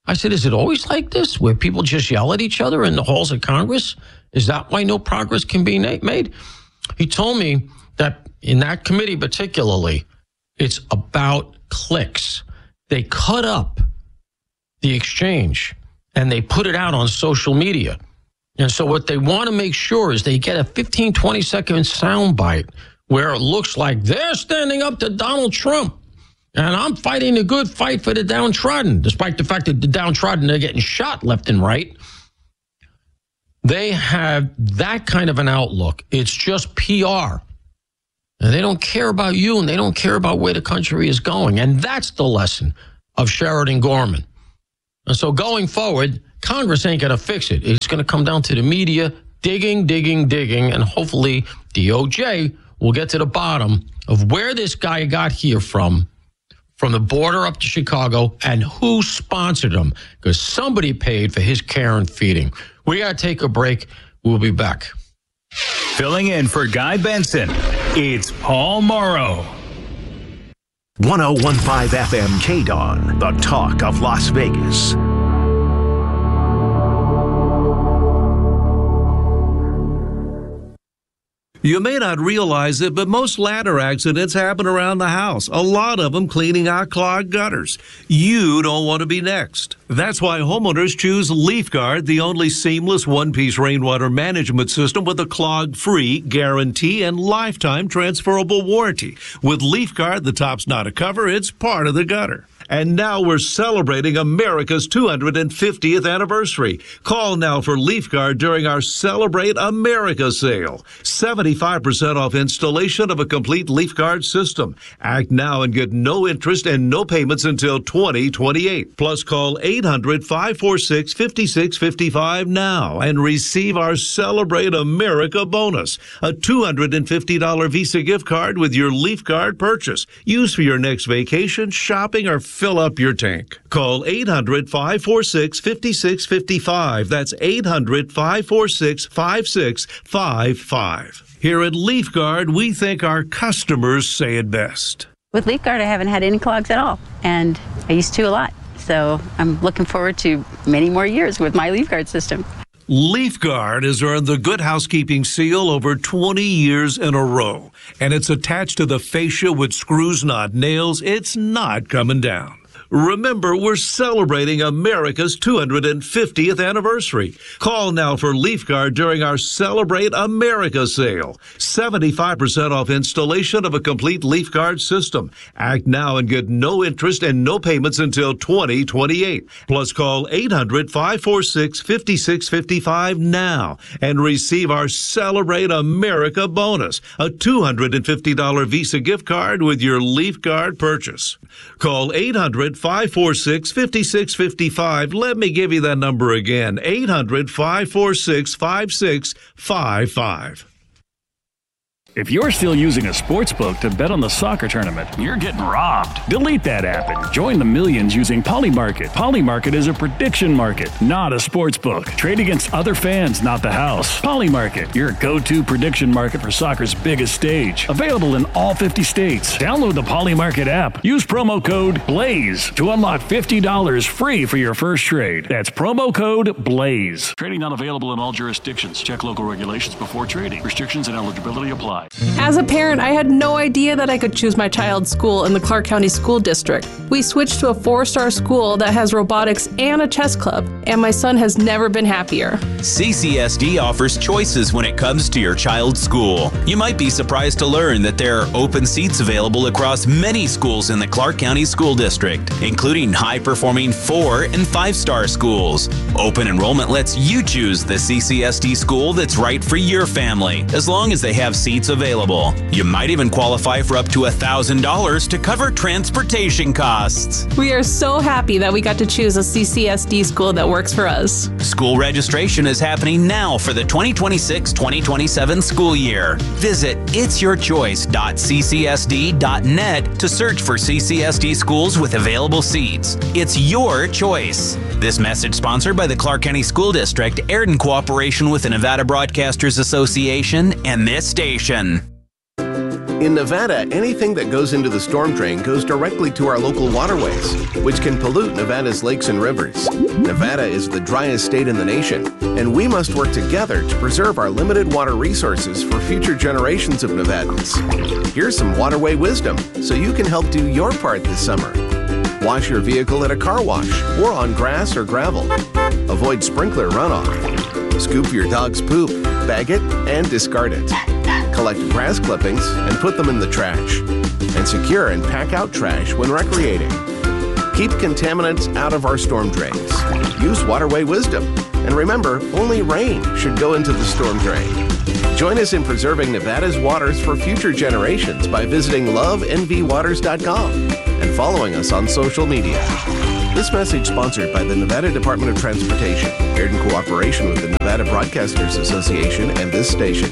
I said, is it always like this, where people just yell at each other in the halls of Congress? Is that why no progress can be made? He told me that in that committee particularly, it's about clicks. They cut up the exchange and they put it out on social media. And so what they want to make sure is they get a fifteen, twenty second soundbite where it looks like they're standing up to Donald Trump. And I'm fighting a good fight for the downtrodden, despite the fact that the downtrodden, they're getting shot left and right. They have that kind of an outlook. It's just P R. And they don't care about you, and they don't care about where the country is going. And that's the lesson of Sheridan Gorman. And so going forward, Congress ain't going to fix it. It's going to come down to the media digging, digging, digging, and hopefully D O J will get to the bottom of where this guy got here from, from the border up to Chicago, and who sponsored him, because somebody paid for his care and feeding. We got to take a break. We'll be back. Filling in for Guy Benson, it's Paul Morrow. one oh one point five F M K D O N, the talk of Las Vegas. You may not realize it, but most ladder accidents happen around the house, a lot of them cleaning out clogged gutters. You don't want to be next. That's why homeowners choose LeafGuard, the only seamless one-piece rainwater management system with a clog-free guarantee and lifetime transferable warranty. With LeafGuard, the top's not a cover, it's part of the gutter. And now we're celebrating America's two hundred fiftieth anniversary. Call now for LeafGuard during our Celebrate America sale. seventy-five percent off installation of a complete LeafGuard system. Act now and get no interest and no payments until twenty twenty-eight. Plus call eight hundred, five four six, five six five five now and receive our Celebrate America bonus. A two hundred fifty dollars Visa gift card with your LeafGuard purchase. Use for your next vacation, shopping, or fill up your tank. Call eight hundred, five four six, five six five five. That's eight hundred, five four six, five six five five. Here at LeafGuard, we think our customers say it best. With LeafGuard, I haven't had any clogs at all, and I used to a lot. So I'm looking forward to many more years with my LeafGuard system. LeafGuard has earned the Good Housekeeping seal over twenty years in a row, and it's attached to the fascia with screws, not nails. It's not coming down. Remember, we're celebrating America's two hundred fiftieth anniversary. Call now for LeafGuard during our Celebrate America sale. seventy-five percent off installation of a complete LeafGuard system. Act now and get no interest and no payments until twenty twenty-eight. Plus call eight hundred, five four six, five six five five now and receive our Celebrate America bonus. A two hundred fifty dollars Visa gift card with your LeafGuard purchase. Call eight hundred, five four six, five six five five. Let me give you that number again. eight hundred, five four six, five six five five. If you're still using a sports book to bet on the soccer tournament, you're getting robbed. Delete that app and join the millions using Polymarket. Polymarket is a prediction market, not a sports book. Trade against other fans, not the house. Polymarket, your go-to prediction market for soccer's biggest stage. Available in all fifty states. Download the Polymarket app. Use promo code BLAZE to unlock fifty dollars free for your first trade. That's promo code BLAZE. Trading not available in all jurisdictions. Check local regulations before trading. Restrictions and eligibility apply. As a parent, I had no idea that I could choose my child's school in the Clark County School District. We switched to a four-star school that has robotics and a chess club, and my son has never been happier. C C S D offers choices when it comes to your child's school. You might be surprised to learn that there are open seats available across many schools in the Clark County School District, including high-performing four- and five-star schools. Open enrollment lets you choose the C C S D school that's right for your family, as long as they have seats available. You might even qualify for up to one thousand dollars to cover transportation costs. We are so happy that we got to choose a C C S D school that works for us. School registration is happening now for the twenty twenty-six twenty twenty-seven school year. Visit its your choice dot c c s d dot net to search for C C S D schools with available seats. It's your choice. This message sponsored by the Clark County School District, aired in cooperation with the Nevada Broadcasters Association and this station. In Nevada, anything that goes into the storm drain goes directly to our local waterways, which can pollute Nevada's lakes and rivers. Nevada is the driest state in the nation, and we must work together to preserve our limited water resources for future generations of Nevadans. Here's some waterway wisdom so you can help do your part this summer. Wash your vehicle at a car wash or on grass or gravel. Avoid sprinkler runoff. Scoop your dog's poop, bag it, and discard it. Collect grass clippings and put them in the trash. And secure and pack out trash when recreating. Keep contaminants out of our storm drains. Use waterway wisdom. And remember, only rain should go into the storm drain. Join us in preserving Nevada's waters for future generations by visiting love n v waters dot com and following us on social media. This message sponsored by the Nevada Department of Transportation, aired in cooperation with the Nevada Broadcasters Association and this station.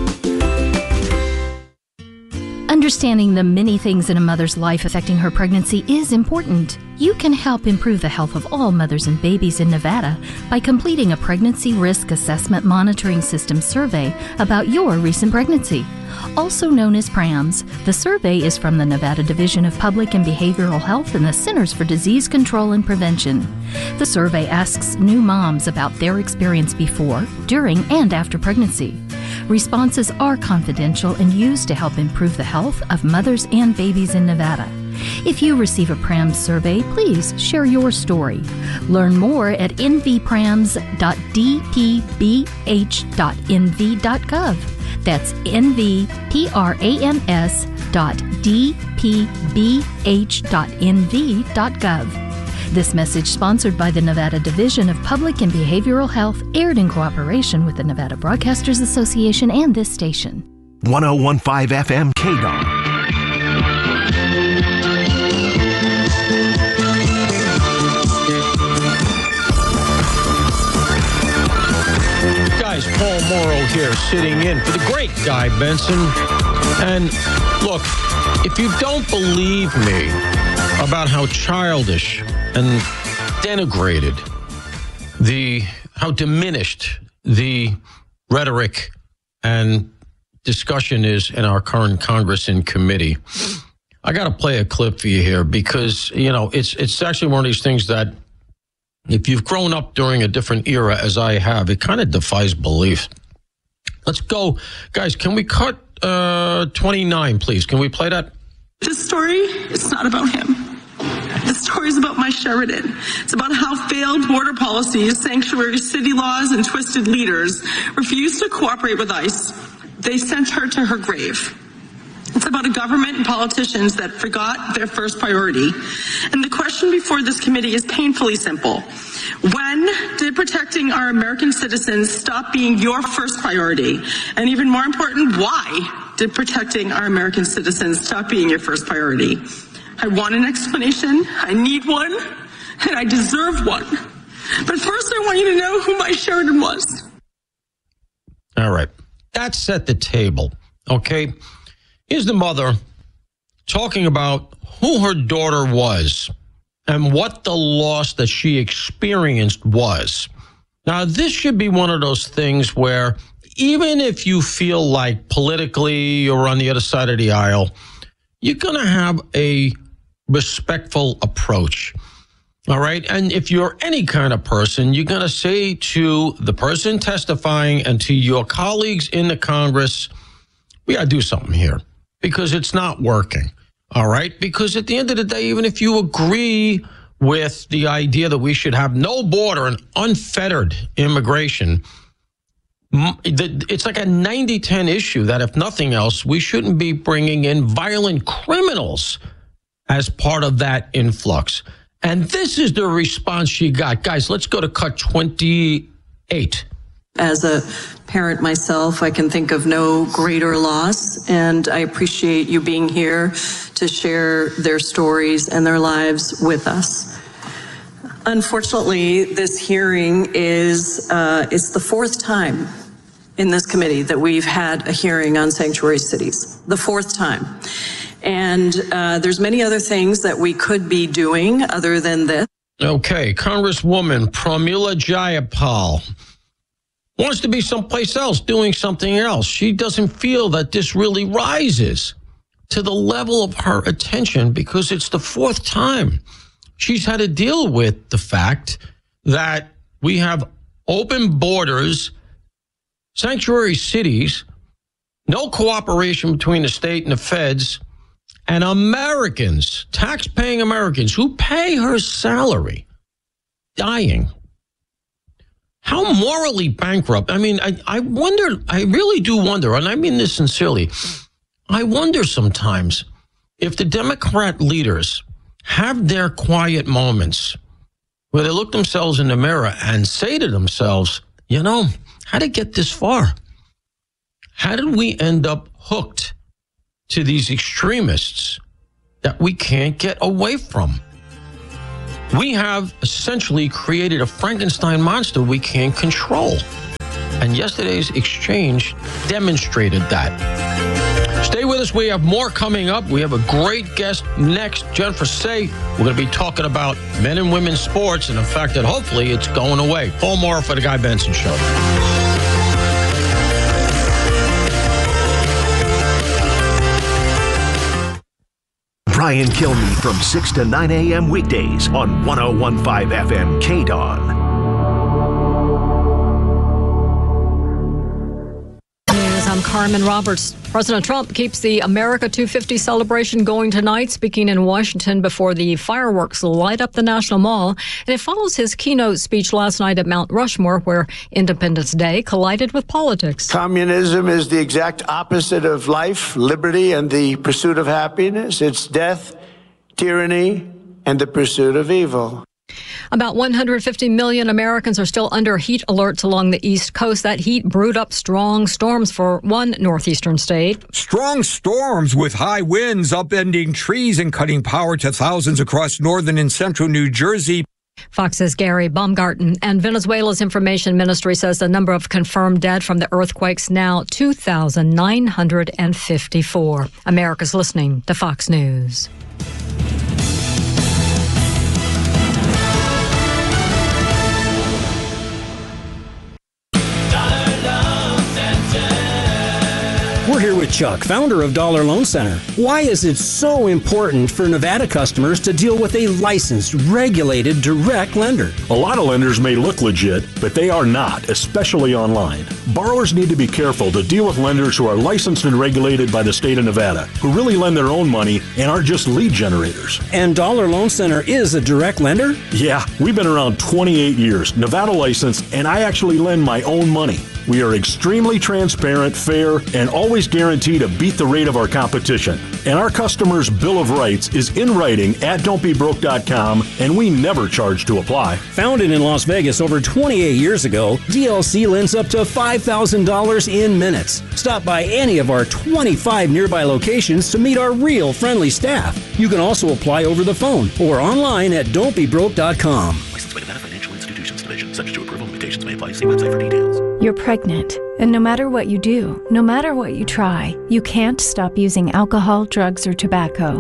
Understanding the many things in a mother's life affecting her pregnancy is important. You can help improve the health of all mothers and babies in Nevada by completing a Pregnancy Risk Assessment Monitoring System survey about your recent pregnancy. Also known as PRAMS, the survey is from the Nevada Division of Public and Behavioral Health and the Centers for Disease Control and Prevention. The survey asks new moms about their experience before, during, and after pregnancy. Responses are confidential and used to help improve the health of mothers and babies in Nevada. If you receive a PRAMS survey, please share your story. Learn more at n v prams dot d p b h dot n v dot gov. That's n v prams dot d p b h dot n v dot gov. This message sponsored by the Nevada Division of Public and Behavioral Health, aired in cooperation with the Nevada Broadcasters Association and this station. one oh one point five F M K D O N. Guys, Paul Morrow here, sitting in for the great Guy Benson. And look, if you don't believe me about how childish and denigrated the, how diminished the rhetoric and discussion is in our current Congress and committee, I got to play a clip for you here because, you know, it's it's actually one of these things that if you've grown up during a different era as I have, it kind of defies belief. Let's go. Guys, can we cut uh, twenty-nine, please? Can we play that? This story, it's not about him. The story is about my Sheridan. It's about how failed border policies, sanctuary city laws, and twisted leaders refused to cooperate with ICE. They sent her to her grave. It's about a government and politicians that forgot their first priority. And the question before this committee is painfully simple. When did protecting our American citizens stop being your first priority? And even more important, why did protecting our American citizens stop being your first priority? I want an explanation, I need one, and I deserve one. But first I want you to know who my Sheridan was. All right. That set the table, okay? Here's the mother talking about who her daughter was and what the loss that she experienced was. Now, this should be one of those things where even if you feel like politically you're on the other side of the aisle, you're going to have a respectful approach. All right. And if you're any kind of person, you're going to say to the person testifying and to your colleagues in the Congress, we got to do something here because it's not working. All right. Because at the end of the day, even if you agree with the idea that we should have no border and unfettered immigration, it's like a ninety ten issue that if nothing else, we shouldn't be bringing in violent criminals as part of that influx. And this is the response she got. Guys, let's go to cut twenty-eight. As a parent myself, I can think of no greater loss, and I appreciate you being here to share their stories and their lives with us. Unfortunately, this hearing is uh, it's the fourth time in this committee that we've had a hearing on sanctuary cities. The fourth time. And uh, there's many other things that we could be doing other than this. Okay, Congresswoman Pramila Jayapal wants to be someplace else, doing something else. She doesn't feel that this really rises to the level of her attention because it's the fourth time she's had to deal with the fact that we have open borders, sanctuary cities, no cooperation between the state and the feds, and Americans, tax-paying Americans who pay her salary, dying. How morally bankrupt. I mean, I, I wonder, I really do wonder, and I mean this sincerely, I wonder sometimes if the Democrat leaders have their quiet moments where they look themselves in the mirror and say to themselves, you know, how did it get this far? How did we end up hooked to these extremists that we can't get away from? We have essentially created a Frankenstein monster we can't control. And yesterday's exchange demonstrated that. Stay with us. We have more coming up. We have a great guest next. Jennifer Say, we're going to be talking about men and women's sports and the fact that hopefully it's going away. Paul Moore for The Guy Benson Show. Brian Kilmeade from six to nine a.m. weekdays on one oh one point five F M K D O N. I'm Carmen Roberts. President Trump keeps the America two fifty celebration going tonight, speaking in Washington before the fireworks light up the National Mall. And it follows his keynote speech last night at Mount Rushmore, where Independence Day collided with politics. Communism is the exact opposite of life, liberty, and the pursuit of happiness. It's death, tyranny, and the pursuit of evil. About one hundred fifty million Americans are still under heat alerts along the East Coast. That heat brewed up strong storms for one northeastern state. Strong storms with high winds upending trees and cutting power to thousands across northern and central New Jersey. Fox's Gary Baumgarten. And Venezuela's information ministry says the number of confirmed dead from the earthquakes now two thousand nine hundred fifty-four. America's listening to Fox News. We're here with Chuck, founder of Dollar Loan Center. Why is it so important for Nevada customers to deal with a licensed, regulated, direct lender? A lot of lenders may look legit, but they are not, especially online. Borrowers need to be careful to deal with lenders who are licensed and regulated by the state of Nevada, who really lend their own money and aren't just lead generators. And Dollar Loan Center is a direct lender? Yeah, we've been around twenty-eight years, Nevada licensed, and I actually lend my own money. We are extremely transparent, fair, and always guarantee to beat the rate of our competition. And our customers' Bill of Rights is in writing at don't be broke dot com, and we never charge to apply. Founded in Las Vegas over twenty-eight years ago, D L C lends up to five thousand dollars in minutes. Stop by any of our twenty-five nearby locations to meet our real friendly staff. You can also apply over the phone or online at don't be broke dot com. Licensed by Nevada Financial Institutions Division. Subject to approval. Limitations may apply. See website for details. You're pregnant, and no matter what you do, no matter what you try, you can't stop using alcohol, drugs, or tobacco.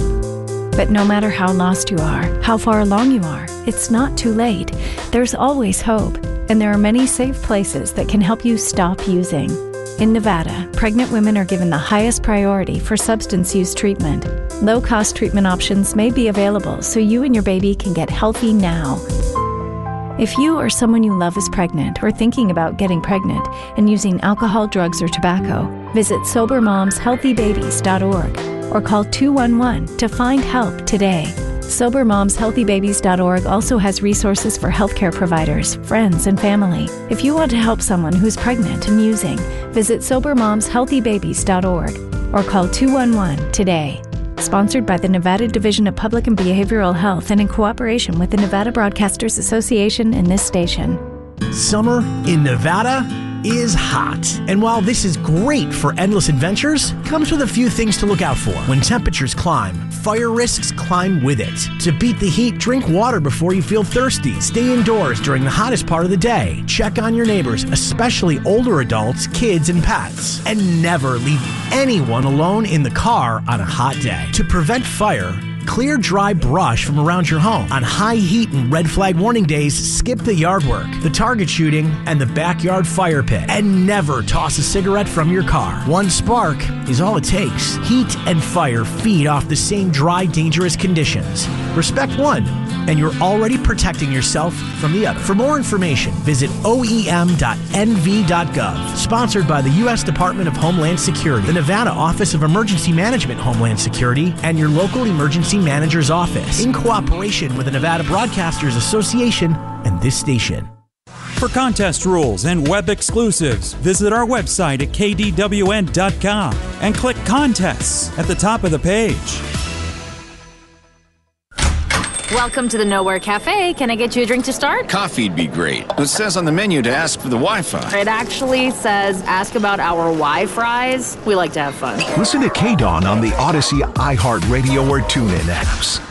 But no matter how lost you are, how far along you are, it's not too late. There's always hope, and there are many safe places that can help you stop using. In Nevada, pregnant women are given the highest priority for substance use treatment. Low-cost treatment options may be available so you and your baby can get healthy now. If you or someone you love is pregnant or thinking about getting pregnant and using alcohol, drugs, or tobacco, visit sober moms healthy babies dot org or call two one one to find help today. sober moms healthy babies dot org also has resources for healthcare providers, friends, and family. If you want to help someone who's pregnant and using, visit sober moms healthy babies dot org or call two one one today. Sponsored by the Nevada Division of Public and Behavioral Health and in cooperation with the Nevada Broadcasters Association and this station. Summer in Nevada is hot. And while this is great for endless adventures, comes with a few things to look out for. When temperatures climb, fire risks climb with it. To beat the heat, drink water before you feel thirsty. Stay indoors during the hottest part of the day. Check on your neighbors, especially older adults, kids, and pets. And never leave anyone alone in the car on a hot day. To prevent fire, Clear dry brush from around your home. On high heat and red flag warning days, skip the yard work, the target shooting, and the backyard fire pit. And never toss a cigarette from your car. One spark is all it takes. Heat and fire feed off the same dry, dangerous conditions. Respect one, and you're already protecting yourself from the other. For more information, visit O E M dot N V dot gov. Sponsored by the U S Department of Homeland Security, the Nevada Office of Emergency Management Homeland Security, and your local emergency manager's office, in cooperation with the Nevada Broadcasters Association and this station. For contest rules and web exclusives, visit our website at K D W N dot com and click Contests at the top of the page. Welcome to the Nowhere Cafe. Can I get you a drink to start? Coffee'd be great. It says on the menu to ask for the Wi-Fi. It actually says ask about our Wi-Fries. We like to have fun. Listen to K-Dawn on the Odyssey, iHeartRadio, or TuneIn apps.